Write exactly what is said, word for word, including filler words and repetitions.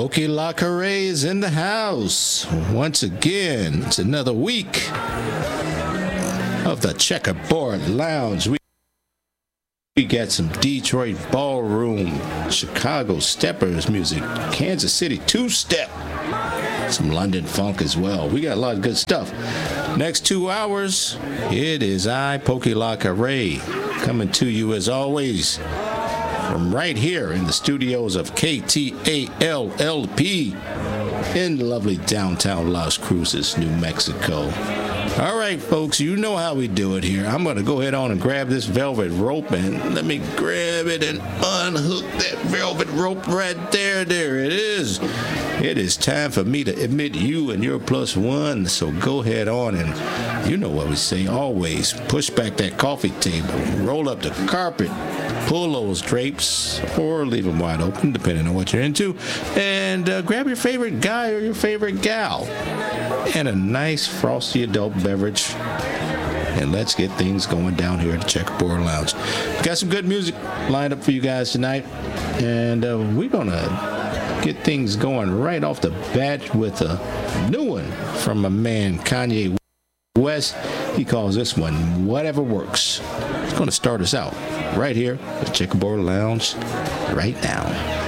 Pokey Lacquer is in the house. Once again, it's another week of the Checkerboard Lounge. We, we got some Detroit Ballroom, Chicago Steppers music, Kansas City Two-Step, some London Funk as well. We got a lot of good stuff. Next two hours, it is I, Pokey Lacquer, coming to you as always from right here in the studios of K T A L L P in lovely downtown Las Cruces, New Mexico. All right, folks, you know how we do it here. I'm going to go ahead on and grab this velvet rope and let me grab it and unhook that velvet rope right there. There it is. It is time for me to admit you and your plus one. So go ahead on and you know what we say always. Push back that coffee table, roll up the carpet, pull those drapes or leave them wide open depending on what you're into, and uh, grab your favorite guy or your favorite gal and a nice frosty adult beverage, and let's get things going down here at the Checkerboard Lounge. Got some good music lined up for you guys tonight, and uh, we're gonna get things going right off the bat with a new one from my man Kanye West. He calls this one Whatever Works. It's gonna start us out right here at the Checkerboard Lounge right now.